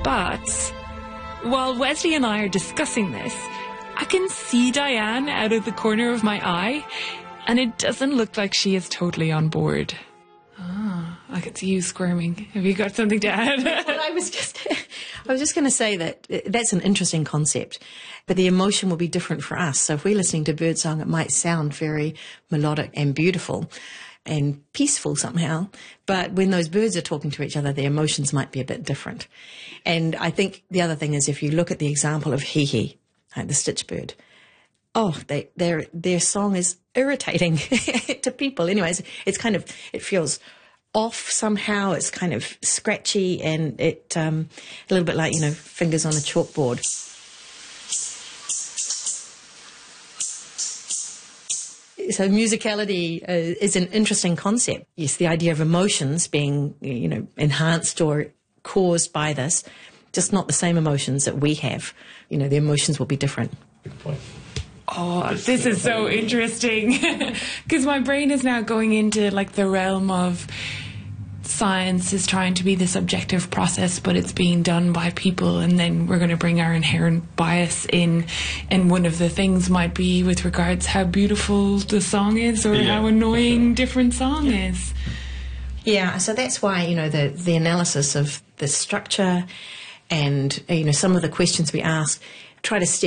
But while Wesley and I are discussing this, I can see Diane out of the corner of my eye, and it doesn't look like she is totally on board. I could see you squirming. Have you got something to add? Well, I was just going to say that that's an interesting concept, but the emotion will be different for us. So if we're listening to birdsong, it might sound very melodic and beautiful and peaceful somehow, but when those birds are talking to each other, their emotions might be a bit different. And I think the other thing is, if you look at the example of Hihi, the stitch bird, their song is irritating to people. Anyways, it feels off somehow. It's kind of scratchy, and it a little bit like, fingers on a chalkboard. So musicality is an interesting concept. Yes, the idea of emotions being, enhanced or caused by this, just not the same emotions that we have. The emotions will be different. Good point. Oh, this is so interesting, because my brain is now going into the realm of science is trying to be this objective process, but it's being done by people, and then we're going to bring our inherent bias in, and one of the things might be with regards how beautiful the song is, or how annoying different song is. Yeah, so that's why, the analysis of the structure and, some of the questions we ask, try to step